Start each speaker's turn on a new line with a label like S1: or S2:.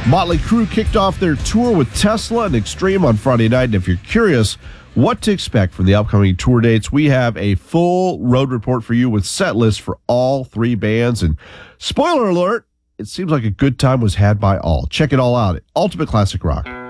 S1: Motley Crue kicked off their tour with Tesla and Extreme on Friday night. And if you're curious what to expect from the upcoming tour dates, we have a full road report for you with set lists for all three bands. And spoiler alert, it seems like a good time was had by all. Check it all out at Ultimate Classic Rock.